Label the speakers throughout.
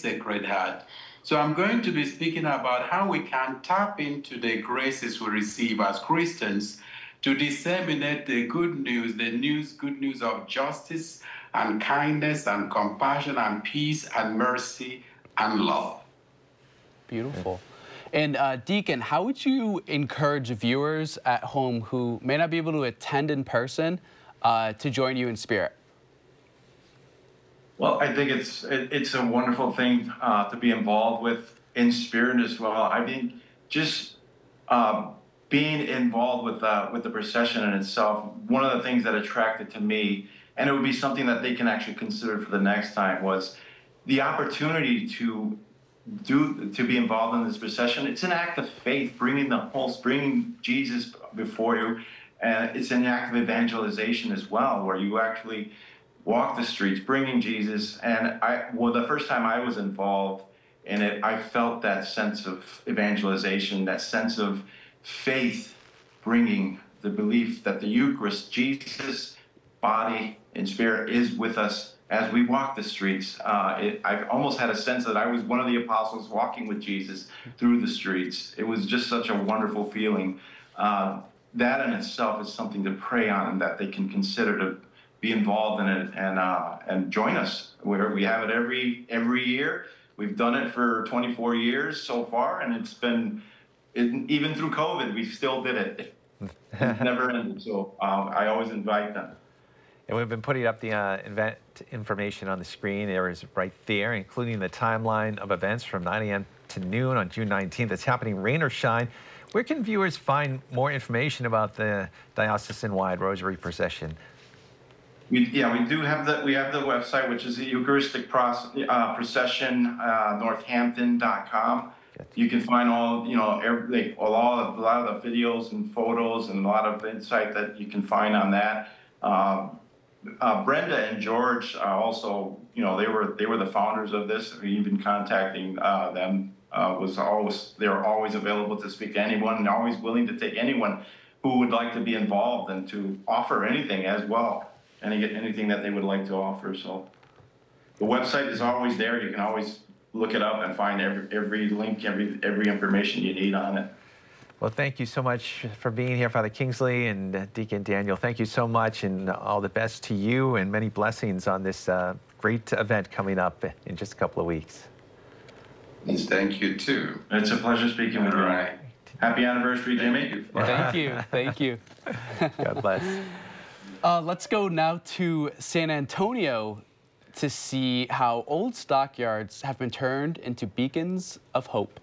Speaker 1: Sacred Heart. So I'm going to be speaking about how we can tap into the graces we receive as Christians to disseminate the good news, good news of justice and kindness and compassion and peace and mercy and love.
Speaker 2: Beautiful. And Deacon, how would you encourage viewers at home who may not be able to attend in person to join you in spirit?
Speaker 3: Well, I think it's a wonderful thing to be involved with in spirit as well. I mean, just being involved with the procession in itself, one of the things that attracted to me, and it would be something that they can actually consider for the next time, was the opportunity to be involved in this procession. It's an act of faith, bringing Jesus before you, and it's an act of evangelization as well, where you actually walk the streets, bringing Jesus. And the first time I was involved in it, I felt that sense of evangelization, that sense of faith, bringing the belief that the Eucharist, Jesus' body and spirit, is with us as we walk the streets. I almost had a sense that I was one of the apostles walking with Jesus through the streets. It was just such a wonderful feeling. That in itself is something to pray on, and that they can consider to be involved in it and join us. We have it every year. We've done it for 24 years so far, and it's been, even through COVID, we still did it. It never ended, so I always invite them.
Speaker 4: And we've been putting up the event information on the screen. There is right there, including the timeline of events from 9 a.m. to noon on June 19th. It's happening rain or shine. Where can viewers find more information about the diocesan-wide Rosary Procession?
Speaker 3: We do have we have the website, which is the Eucharistic Procession, Northampton.com. You can find all, a lot of the videos and photos and a lot of insight that you can find on that. Brenda and George also, they were the founders of this. Even contacting them they were always available to speak to anyone, and always willing to take anyone who would like to be involved and to offer anything as well, anything that they would like to offer. So the website is always there. You can always look it up and find every link, every information you need on it.
Speaker 4: Well, thank you so much for being here, Father Kingsley and Deacon Daniel. Thank you so much, and all the best to you, and many blessings on this great event coming up in just a couple of weeks.
Speaker 1: Yes, thank you too.
Speaker 3: It's a pleasure speaking with you.
Speaker 1: Right.
Speaker 3: Happy anniversary, Jimmy.
Speaker 2: Thank you. Thank you.
Speaker 4: God bless.
Speaker 2: Let's go now to San Antonio to see how old stockyards have been turned into beacons of hope.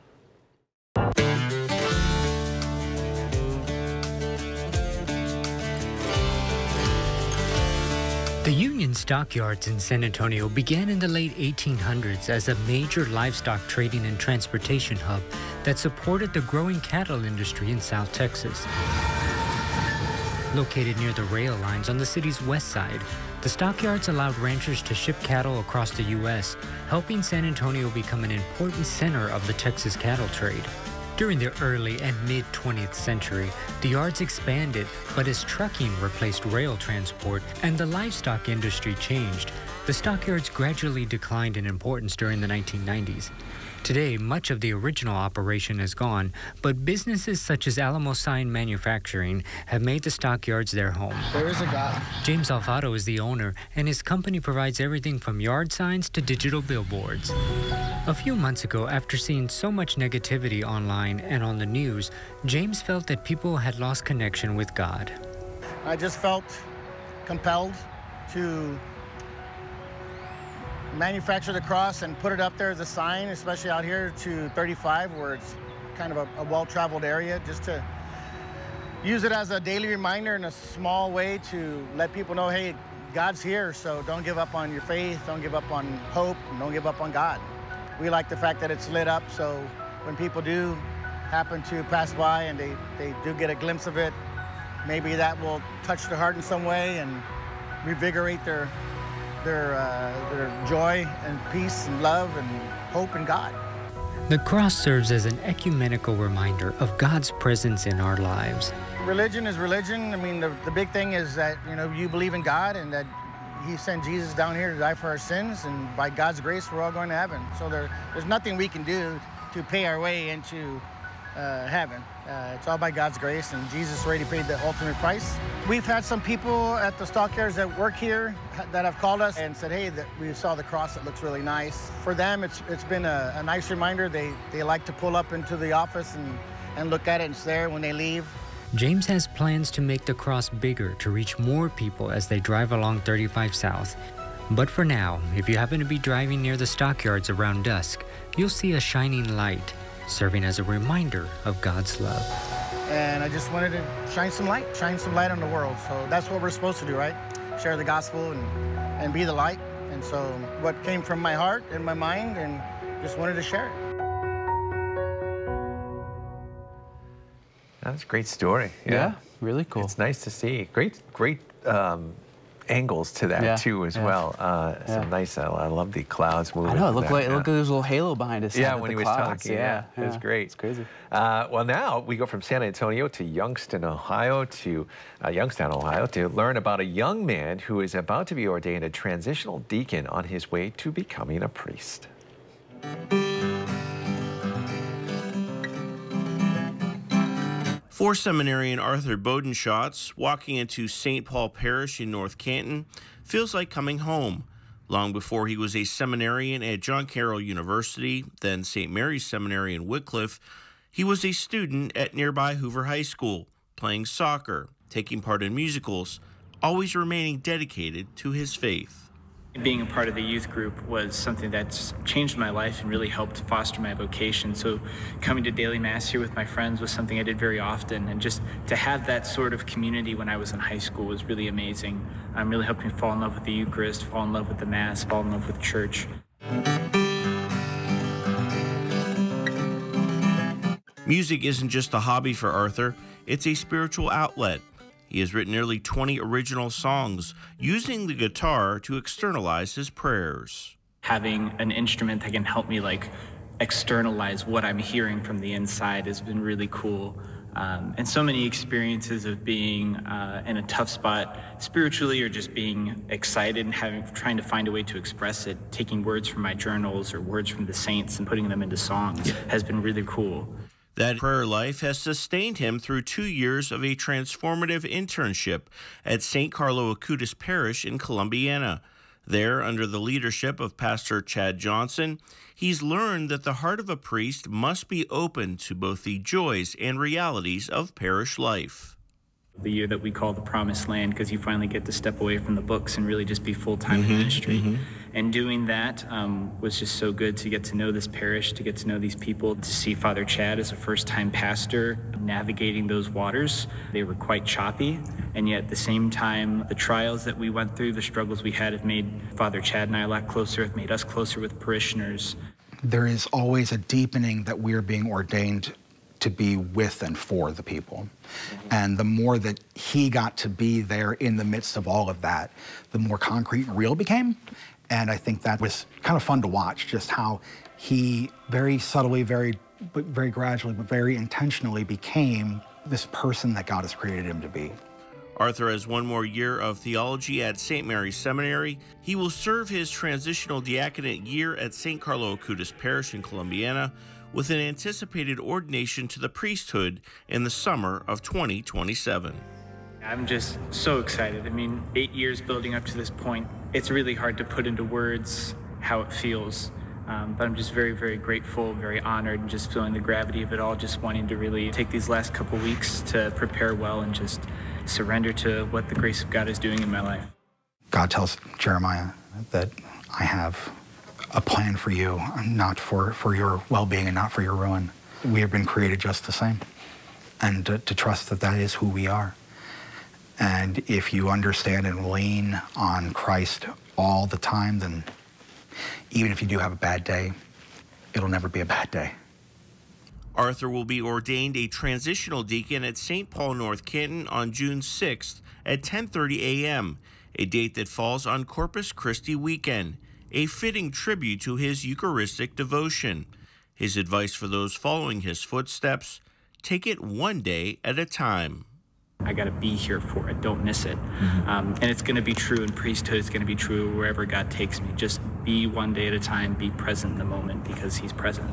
Speaker 5: The Union Stockyards in San Antonio began in the late 1800s as a major livestock trading and transportation hub that supported the growing cattle industry in South Texas. Located near the rail lines on the city's west side, the stockyards allowed ranchers to ship cattle across the U.S., helping San Antonio become an important center of the Texas cattle trade. During the early and mid-20th century, the yards expanded, but as trucking replaced rail transport and the livestock industry changed, the stockyards gradually declined in importance during the 1990s. Today, much of the original operation is gone, but businesses such as Alamo Sign Manufacturing have made the stockyards their home.
Speaker 6: There is a God.
Speaker 5: James Alfaro is the owner, and his company provides everything from yard signs to digital billboards. A few months ago, after seeing so much negativity online and on the news, James felt that people had lost connection with God.
Speaker 6: I just felt compelled to manufacture the cross and put it up there as a sign, especially out here to 35, where it's kind of a well-traveled area, just to use it as a daily reminder in a small way to let people know, hey, God's here, so don't give up on your faith, don't give up on hope, and don't give up on God. We like the fact that it's lit up, so when people do happen to pass by and they do get a glimpse of it, maybe that will touch their heart in some way and revigorate their joy and peace and love and hope in God.
Speaker 5: The cross serves as an ecumenical reminder of God's presence in our lives.
Speaker 6: Religion is religion. I mean, the big thing is that, you believe in God and that He sent Jesus down here to die for our sins, and by God's grace, we're all going to heaven. So there's nothing we can do to pay our way into heaven. It's all by God's grace, and Jesus already paid the ultimate price. We've had some people at the stockyards that work here that have called us and said, hey, that we saw the cross, it looks really nice. For them, it's been a nice reminder. They like to pull up into the office and look at it, and it's there when they leave.
Speaker 5: James has plans to make the cross bigger to reach more people as they drive along 35 South. But for now, if you happen to be driving near the stockyards around dusk, you'll see a shining light, serving as a reminder of God's love.
Speaker 6: And I just wanted to shine some light on the world. So that's what we're supposed to do, right? Share the gospel and be the light. And so what came from my heart and my mind, and just wanted to share it.
Speaker 4: That's a great story.
Speaker 2: Yeah, really cool.
Speaker 4: It's nice to see. Great angles to that too as well. Some nice. I love the clouds moving.
Speaker 2: I know. It looked like there was a little halo behind us.
Speaker 4: Yeah, when he was talking. Yeah, it was great.
Speaker 2: It's crazy.
Speaker 4: Well, now we go from San Antonio to Youngstown, Ohio, to learn about a young man who is about to be ordained a transitional deacon on his way to becoming a priest.
Speaker 7: For seminarian Arthur Bodenschatz, walking into St. Paul Parish in North Canton feels like coming home. Long before he was a seminarian at John Carroll University, then St. Mary's Seminary in Wycliffe, he was a student at nearby Hoover High School, playing soccer, taking part in musicals, always remaining dedicated to his faith.
Speaker 8: Being a part of the youth group was something that's changed my life and really helped foster my vocation. So coming to daily mass here with my friends was something I did very often, and just to have that sort of community when I was in high school was really amazing. Really helped me fall in love with the Eucharist, fall in love with the Mass, fall in love with church.
Speaker 7: Music isn't just a hobby for Arthur, it's a spiritual outlet. He has written nearly 20 original songs, using the guitar to externalize his prayers.
Speaker 8: Having an instrument that can help me externalize what I'm hearing from the inside has been really cool. And so many experiences of being in a tough spot spiritually, or just being excited and trying to find a way to express it, taking words from my journals or words from the saints and putting them into songs has been really cool.
Speaker 7: That prayer life has sustained him through 2 years of a transformative internship at St. Carlo Acutis Parish in Columbiana. There, under the leadership of Pastor Chad Johnson, he's learned that the heart of a priest must be open to both the joys and realities of parish life.
Speaker 8: The year that we call the Promised Land, because you finally get to step away from the books and really just be full-time in ministry. And doing that was just so good, to get to know this parish, to get to know these people, to see Father Chad as a first-time pastor navigating those waters. They were quite choppy, and yet at the same time, the trials that we went through, the struggles we had, have made Father Chad and I a lot closer, have made us closer with parishioners.
Speaker 9: There is always a deepening that we are being ordained to be with and for the people. And the more that he got to be there in the midst of all of that, the more concrete and real it became. And I think that was kind of fun to watch, just how he very subtly, very gradually, but very intentionally became this person that God has created him to be.
Speaker 7: Arthur has one more year of theology at St. Mary's Seminary. He will serve his transitional diaconate year at St. Carlo Acutis Parish in Columbiana, with an anticipated ordination to the priesthood in the summer of 2027.
Speaker 8: I'm just so excited. 8 years building up to this point, it's really hard to put into words how it feels. But I'm just very, very grateful, very honored, and just feeling the gravity of it all, just wanting to really take these last couple weeks to prepare well and just surrender to what the grace of God is doing in my life.
Speaker 9: God tells Jeremiah that I have a plan for you, not for your well-being and not for your ruin. We have been created just the same, and to trust that that is who we are. And if you understand and lean on Christ all the time, then even if you do have a bad day, it'll never be a bad day.
Speaker 7: Arthur will be ordained a transitional deacon at St. Paul, North Canton on June 6th at 10:30 a.m., a date that falls on Corpus Christi weekend, a fitting tribute to his Eucharistic devotion. His advice for those following his footsteps: take it one day at a time.
Speaker 8: I got to be here for it. Don't miss it. And it's going to be true in priesthood. It's going to be true wherever God takes me. Just be one day at a time. Be present in the moment because He's present.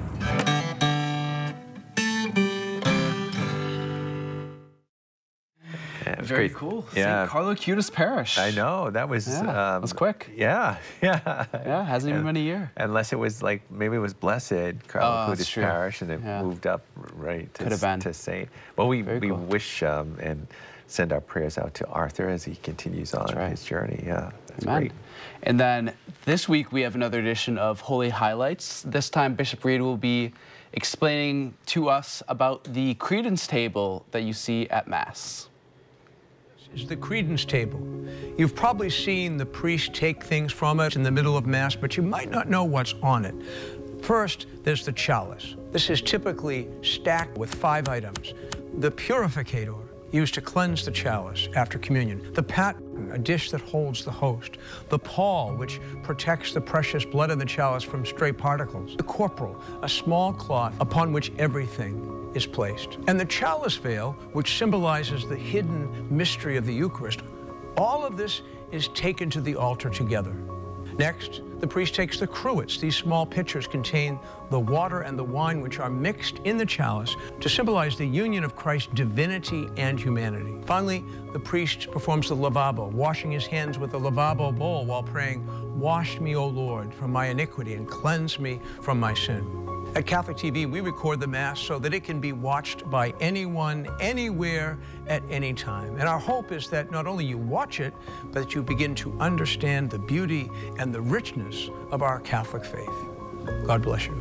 Speaker 4: Yeah,
Speaker 2: Very
Speaker 4: great.
Speaker 2: cool.
Speaker 4: Yeah.
Speaker 2: St. Carlo Acutis Parish.
Speaker 4: I know, that was...
Speaker 2: that was quick.
Speaker 4: Yeah, yeah.
Speaker 2: Yeah, hasn't even been a year.
Speaker 4: Unless it was like, maybe it was Blessed Carlo
Speaker 2: that's
Speaker 4: Acutis
Speaker 2: true.
Speaker 4: Parish, and it
Speaker 2: Yeah.
Speaker 4: moved up right
Speaker 2: Could have been.
Speaker 4: to Saint. Well, we
Speaker 2: cool.
Speaker 4: wish and send our prayers out to Arthur as he continues on
Speaker 2: right.
Speaker 4: his journey. Yeah, that's
Speaker 2: Amen.
Speaker 4: great.
Speaker 2: And then this week we have another edition of Holy Highlights. This time Bishop Reed will be explaining to us about the credence table that you see at Mass.
Speaker 10: Is the credence table. You've probably seen the priest take things from it in the middle of Mass, but you might not know what's on it. First, there's the chalice. This is typically stacked with 5 items. The purificator, used to cleanse the chalice after communion. The paten, a dish that holds the host. The pall, which protects the precious blood in the chalice from stray particles. The corporal, a small cloth upon which everything is placed. And the chalice veil, which symbolizes the hidden mystery of the Eucharist. All of this is taken to the altar together. Next, the priest takes the cruets. These small pitchers contain the water and the wine which are mixed in the chalice to symbolize the union of Christ's divinity and humanity. Finally, the priest performs the lavabo, washing his hands with the lavabo bowl while praying, "Wash me, O Lord, from my iniquity and cleanse me from my sin." At Catholic TV, we record the Mass so that it can be watched by anyone, anywhere, at any time. And our hope is that not only you watch it, but that you begin to understand the beauty and the richness of our Catholic faith. God bless you.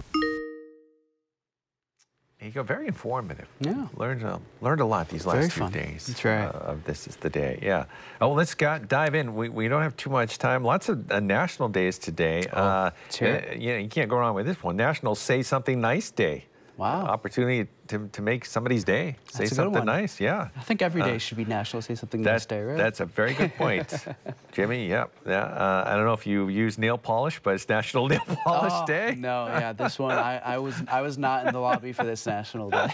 Speaker 4: There you go, very informative.
Speaker 2: Yeah.
Speaker 4: Learned a lot these last
Speaker 2: Very
Speaker 4: 2
Speaker 2: fun.
Speaker 4: days.
Speaker 2: That's right.
Speaker 4: Of This is the Day, yeah. Oh, well, let's dive in. We don't have too much time. Lots of national days today.
Speaker 2: let's hear it.
Speaker 4: You can't go wrong with this one. National Say Something Nice Day.
Speaker 2: Wow.
Speaker 4: Opportunity to make somebody's day. Say
Speaker 2: That's a good
Speaker 4: something
Speaker 2: one.
Speaker 4: nice, yeah.
Speaker 2: I think every day should be National Say Something Nice Day, right?
Speaker 4: That's a very good point, Jimmy. Yep. Yeah. I don't know if you use nail polish, but it's National Nail Polish Day.
Speaker 2: No, yeah, this one I was not in the lobby for this National Day.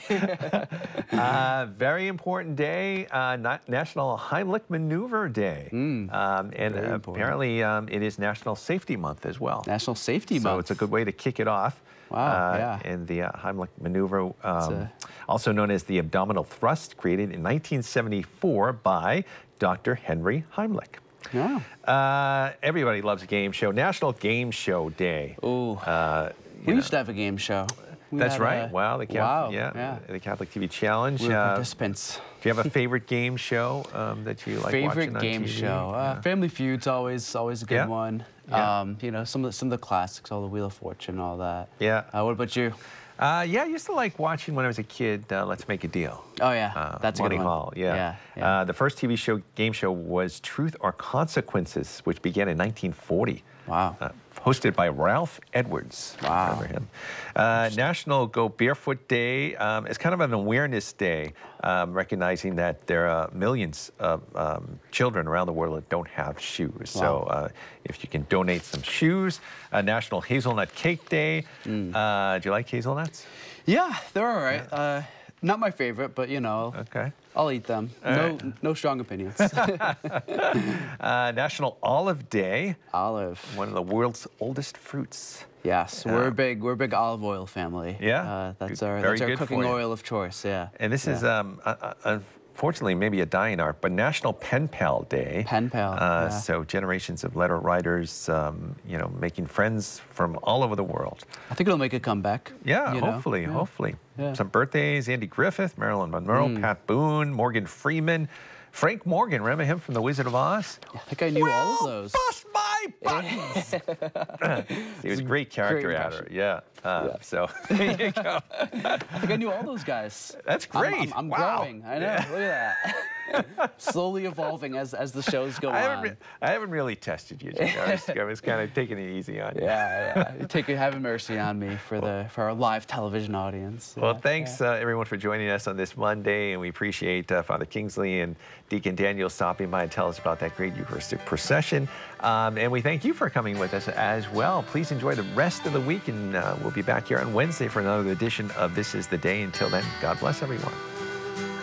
Speaker 4: Very important day, National Heimlich Maneuver Day. And apparently it is National Safety Month as well.
Speaker 2: National Safety Month.
Speaker 4: So it's a good way to kick it off.
Speaker 2: Wow, yeah.
Speaker 4: And the Heimlich Maneuver, also known as the abdominal thrust, created in 1974 by Dr. Henry Heimlich.
Speaker 2: Yeah.
Speaker 4: Everybody loves a game show. National Game Show Day.
Speaker 2: Ooh. We used to have a game show.
Speaker 4: That's right. Wow, the Catholic,
Speaker 2: yeah.
Speaker 4: The Catholic TV Challenge.
Speaker 2: We were participants.
Speaker 4: Do you have a favorite game show that you like watching on
Speaker 2: game
Speaker 4: TV?
Speaker 2: show. Family Feud's always a good one.
Speaker 4: Yeah.
Speaker 2: You know, some of the classics, all the Wheel of Fortune, all that.
Speaker 4: Yeah.
Speaker 2: What about you?
Speaker 4: Yeah, I used to like watching when I was a kid. Let's Make a Deal.
Speaker 2: Oh yeah, that's a good
Speaker 4: Monty
Speaker 2: one.
Speaker 4: Hall. Yeah. The first TV game show was Truth or Consequences, which began in 1940.
Speaker 2: Wow.
Speaker 4: Hosted by Ralph Edwards.
Speaker 2: Wow.
Speaker 4: Remember him. National Go Barefoot Day is kind of an awareness day, recognizing that there are millions of children around the world that don't have shoes.
Speaker 2: Wow.
Speaker 4: So if you can donate some shoes. National Hazelnut Cake Day. Do you like hazelnuts?
Speaker 2: Yeah, they're all right. Not my favorite, but you know.
Speaker 4: Okay.
Speaker 2: I'll eat them. No strong opinions.
Speaker 4: National Olive Day.
Speaker 2: Olive.
Speaker 4: One of the world's oldest fruits.
Speaker 2: Yes, we're a big olive oil family.
Speaker 4: Yeah?
Speaker 2: That's
Speaker 4: Very
Speaker 2: our
Speaker 4: good
Speaker 2: cooking
Speaker 4: for you.
Speaker 2: oil of choice. Yeah.
Speaker 4: And this is, unfortunately, maybe a dying art, but National Pen Pal Day.
Speaker 2: Pen pal. Yeah.
Speaker 4: So generations of letter writers, you know, making friends from all over the world.
Speaker 2: I think it'll make a comeback.
Speaker 4: Yeah,
Speaker 2: you know?
Speaker 4: hopefully,
Speaker 2: Yeah.
Speaker 4: hopefully.
Speaker 2: Yeah.
Speaker 4: Some birthdays: Andy Griffith, Marilyn Monroe, Pat Boone, Morgan Freeman, Frank Morgan. Remember him from The Wizard of Oz?
Speaker 2: I think I knew all of those.
Speaker 4: Bust my buttons. He was a great character
Speaker 2: Great
Speaker 4: actor. Yeah. So there you go.
Speaker 2: I think I knew all those guys.
Speaker 4: That's great.
Speaker 2: I'm
Speaker 4: Wow.
Speaker 2: growing. I know. Look at that. Slowly evolving as the shows go on.
Speaker 4: I haven't really tested you, Jimmy. I was kind of taking it easy on you.
Speaker 2: Yeah. Having mercy on me for our live television audience.
Speaker 4: Well,
Speaker 2: Yeah,
Speaker 4: thanks everyone for joining us on this Monday, and we appreciate Father Kingsley and Deacon Daniel stopping by and tell us about that great Eucharistic procession. And we thank you for coming with us as well. Please enjoy the rest of the week, and we'll be back here on Wednesday for another edition of This is the Day. Until then, God bless everyone.